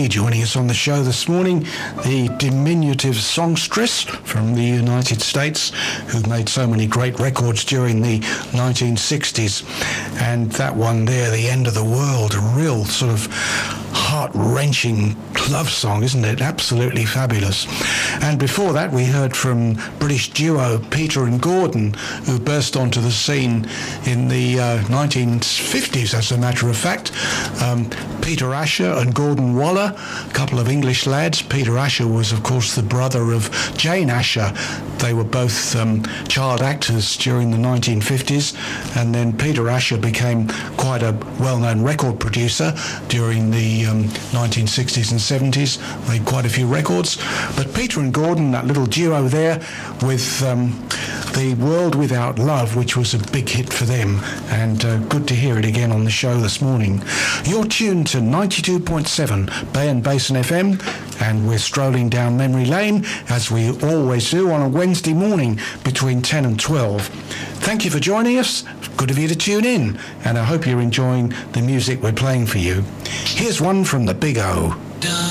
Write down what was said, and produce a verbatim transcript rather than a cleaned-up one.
Lee joining us on the show this morning, the diminutive songstress from the United States who made so many great records during the nineteen sixties. And that one there, The End of the World, a real sort of heart-wrenching love song, isn't it? Absolutely fabulous. And before that, we heard from British duo Peter and Gordon, who burst onto the scene in the uh, nineteen fifties, as a matter of fact. Um, Peter Asher and Gordon Waller, a couple of English lads. Peter Asher was, of course, the brother of Jane Asher. They were both um, child actors during the nineteen fifties, and then Peter Asher became quite a well-known record producer during the um, nineteen sixties and seventies, made quite a few records. But Peter and Gordon, that little duo there with um, The World Without Love, which was a big hit for them, and uh, good to hear it again on the show this morning. You're tuned to ninety-two point seven Bay and Basin F M, and we're strolling down memory lane, as we always do on a Wednesday morning between ten and twelve. Thank you for joining us. Good of you to tune in, and I hope you're enjoying the music we're playing for you. Here's one from the Big O.